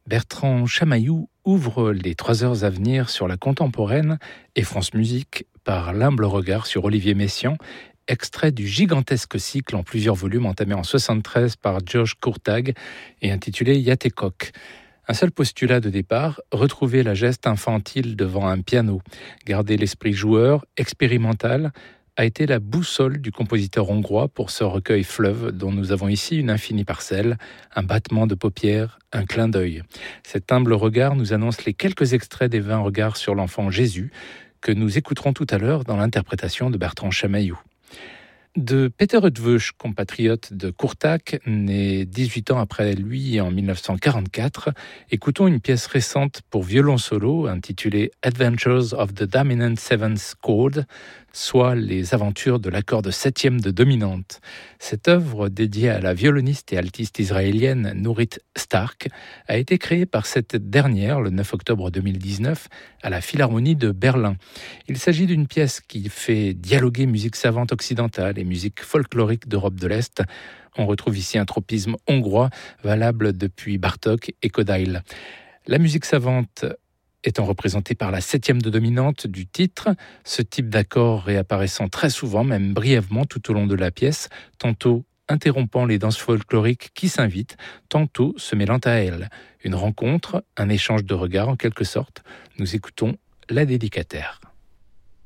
Bertrand Chamaillou ouvre les 3 heures à venir sur la contemporaine et France Musique par l'humble regard sur Olivier Messiaen, extrait du gigantesque cycle en plusieurs volumes entamé en 1973 par Georges Courtag et intitulé Yatecock. Un seul postulat de départ, retrouver la geste infantile devant un piano, garder l'esprit joueur, expérimental, a été la boussole du compositeur hongrois pour ce recueil fleuve dont nous avons ici une infinie parcelle, un battement de paupières, un clin d'œil. Cet humble regard nous annonce les quelques extraits des 20 regards sur l'enfant Jésus que nous écouterons tout à l'heure dans l'interprétation de Bertrand Chamaillou. De Peter Eötvös, compatriote de Courtag, né 18 ans après lui en 1944, écoutons une pièce récente pour violon solo intitulée Adventures of the Dominant Seventh Chord, soit les aventures de l'accord de septième de dominante. Cette œuvre, dédiée à la violoniste et altiste israélienne Nurit Stark, a été créée par cette dernière le 9 octobre 2019 à la Philharmonie de Berlin. Il s'agit d'une pièce qui fait dialoguer musique savante occidentale et musique folklorique d'Europe de l'Est. On retrouve ici un tropisme hongrois valable depuis Bartók et Kodály. La musique savante étant représentée par la septième de dominante du titre, ce type d'accord réapparaissant très souvent, même brièvement tout au long de la pièce, tantôt interrompant les danses folkloriques qui s'invitent, tantôt se mêlant à elles. Une rencontre, un échange de regards en quelque sorte. Nous écoutons La Dédicataire.